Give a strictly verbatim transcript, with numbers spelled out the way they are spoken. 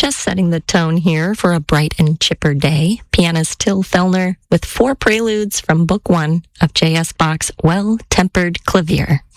Just setting the tone here for a bright and chipper day, pianist Till Fellner with four preludes from Book One of J S Bach's Well-Tempered Clavier.